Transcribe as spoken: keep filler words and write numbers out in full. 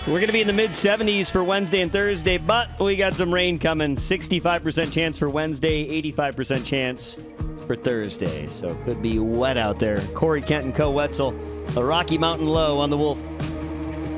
We're going to be in the mid seventies for Wednesday and Thursday, but we got some rain coming. sixty-five percent chance for Wednesday, eighty-five percent chance for Thursday. So it could be wet out there. Corey Kent and Co. Wetzel, the Rocky Mountain Low on the Wolf.